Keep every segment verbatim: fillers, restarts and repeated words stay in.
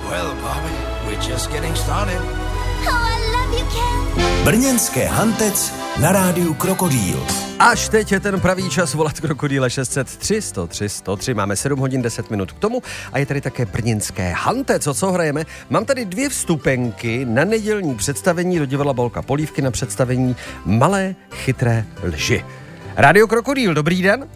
Well, Bobby, we're just getting started. Oh, I love you, Ken. Brněnské Hantec na rádiu Krokodýl. Až teď je ten pravý čas volat Krokodýle šest set tři, sto tři, sto tři. Máme sedm hodin deset minut k tomu a je tady také brněnské Hantec. O co hrajeme? Mám tady dvě vstupenky na nedělní představení do divadla Bolka Polívky na představení Malé chytré lži. Rádio Krokodýl, dobrý den.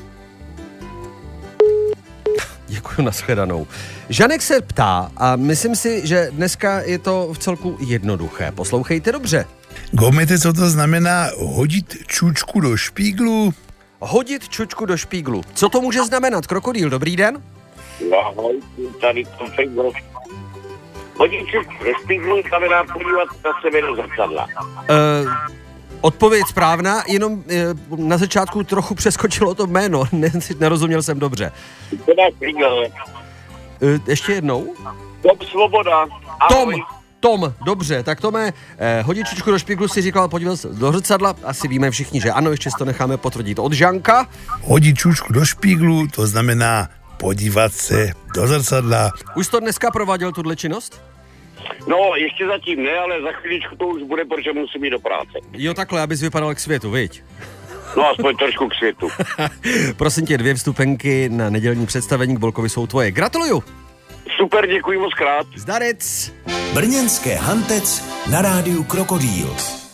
Děkuji, nashledanou. Žanek se ptá a myslím si, že dneska je to v celku jednoduché. Poslouchejte dobře. Gomete, co to znamená hodit čučku do špíglu? Hodit čučku do špíglu. Co to může znamenat? Krokodýl, dobrý den. Ahoj, tady to všechno. Hodit čučku do špíglu znamená podívat na sebe do zrcadla. Uh, odpověď správná, jenom uh, na začátku trochu přeskočilo to jméno. Ne, nerozuměl jsem dobře. Teda špígl. Uh, ještě jednou? Tom Svoboda. Ahoj. Tom. Tom, dobře, tak Tome, eh, hodit čučku do špíglu si říkal, podíval se do zrcadla, asi víme všichni, že ano, ještě si to necháme potvrdit od Žanka. Hodit čučku do špíglu, to znamená podívat se do zrcadla. Už jsi to dneska prováděl, tuhle činnost? No, ještě zatím ne, ale za chvíličku to už bude, protože musím jít do práce. Jo, takhle, abys vypadal k světu, viď? No, aspoň trošku k světu. Prosím tě, dvě vstupenky na nedělní představení k Bolkovi jsou tvoje. Gratuluju! Super, děkuji moc krát. Zdarec! Brněnské Hantec na rádiu Krokodýl.